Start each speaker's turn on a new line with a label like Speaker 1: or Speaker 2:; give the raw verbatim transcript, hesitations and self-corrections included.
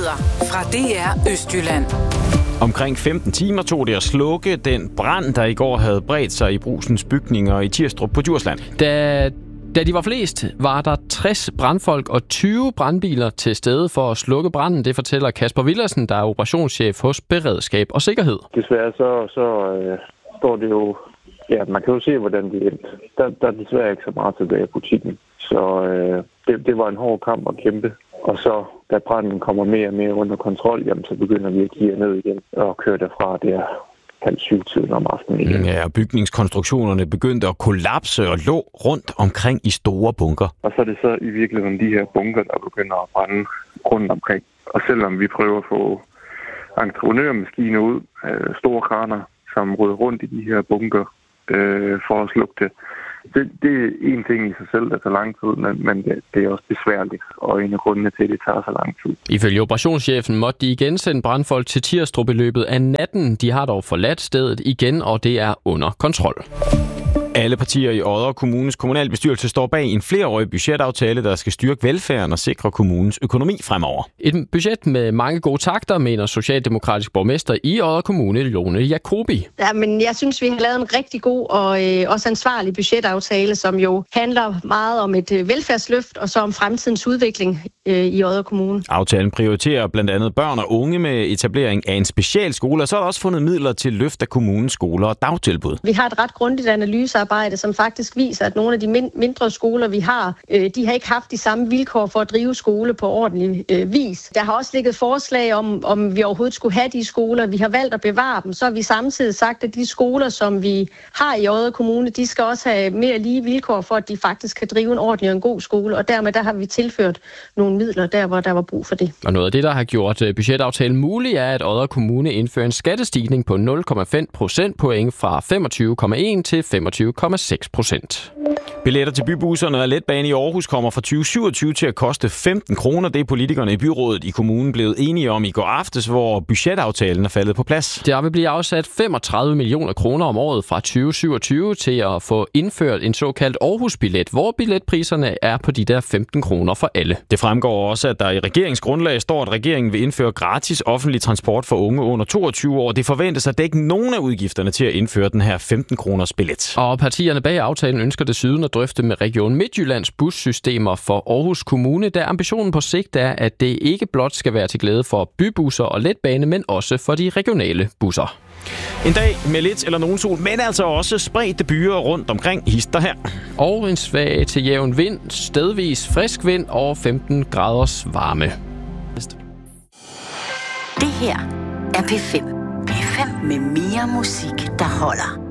Speaker 1: Nyheder fra D R Østjylland.
Speaker 2: Omkring femten timer tog det at slukke den brand, der i går havde bredt sig i Brugsen's bygninger i Tirstrup på Djursland.
Speaker 3: Da, da de var flest, var der tres brandfolk og tyve brandbiler til stede for at slukke branden. Det fortæller Kasper Villersen, der er operationschef hos Beredskab og Sikkerhed.
Speaker 4: Desværre så, så øh, står det jo... Ja, man kan jo se, hvordan det endte. Der, der er desværre ikke så meget tilbage i butikken. Så øh, det, det var en hård kamp at kæmpe. Og så, da branden kommer mere og mere under kontrol, jamen, så begynder vi at kigge ned igen og køre derfra der halv syv tiden om aftenen igen.
Speaker 2: Ja, og bygningskonstruktionerne begyndte at kollapse og lå rundt omkring i store bunker.
Speaker 4: Og så er det så i virkeligheden de her bunker, der begynder at brænde rundt omkring. Og selvom vi prøver at få entreprenørmaskiner ud, øh, store kraner, som rydder rundt i de her bunker øh, for at slukke det, Det, det er en ting i sig selv, der tager lang tid, men, men det, det er også besværligt, og en af grundene til, at det tager så lang tid.
Speaker 3: Ifølge operationschefen måtte de igen sende brandfolk til Tirstrup i løbet af natten. De har dog forladt stedet igen, og det er under kontrol.
Speaker 2: Alle partier i Odder Kommunes kommunalbestyrelse står bag en flerårig budgetaftale, der skal styrke velfærden og sikre kommunens økonomi fremover.
Speaker 3: Et budget med mange gode takter, mener socialdemokratisk borgmester i Odder Kommune, Lone Jacobi.
Speaker 5: Ja, men jeg synes, vi har lavet en rigtig god og øh, også ansvarlig budgetaftale, som jo handler meget om et øh, velfærdsløft og så om fremtidens udvikling øh, i Odder Kommune.
Speaker 2: Aftalen prioriterer blandt andet børn og unge med etablering af en specialskole, og så er der også fundet midler til løft af kommunens skoler og dagtilbud.
Speaker 5: Vi har et ret grundigt analysearbejde, som faktisk viser, at nogle af de mindre skoler, vi har, øh, de har ikke haft de samme vilkår for at drive skole på ordentlig øh, vis. Der har også ligget forslag om, om vi overhovedet skulle have de skoler. Vi har valgt at bevare dem. Så har vi samtidig sagt, at de skoler, som vi har i Odder Kommune, de skal også have mere lige vilkår for, at de faktisk kan drive en ordentlig og en god skole. Og dermed der har vi tilført nogle midler der, hvor der var brug for det.
Speaker 3: Og noget af det, der har gjort budgetaftalen mulig, er, at Odder Kommune indfører en skattestigning på nul komma fem procentpoint fra femogtyve komma en til femogtyve komma seks procent.
Speaker 2: Billetter til bybusserne og letbane i Aarhus kommer fra tyve syvogtyve til at koste femten kroner. Det er politikerne i byrådet i kommunen blevet enige om i går aftes, hvor budgetaftalen er faldet på plads.
Speaker 3: Der vil blive afsat femogtredive millioner kroner om året fra tyve syvogtyve til at få indført en såkaldt Aarhus-billet, hvor billetpriserne er på de der femten kroner for alle.
Speaker 2: Det fremgår også, at der i regeringsgrundlag står, at regeringen vil indføre gratis offentlig transport for unge under toogtyve år. Det forventes at dække nogle af udgifterne til at indføre den her femten kroners billet.
Speaker 3: Og partierne bag aftalen ønsker desuden at drøfte med Region Midtjyllands bussystemer for Aarhus Kommune, der ambitionen på sigt er, at det ikke blot skal være til glæde for bybusser og letbane, men også for de regionale busser.
Speaker 2: En dag med lidt eller nogen sol, men altså også spredte byer rundt omkring hister her.
Speaker 3: Og en svag til jævn vind, stedvis frisk vind og femten graders varme.
Speaker 6: Det her er P fem. P fem med mere musik, der holder.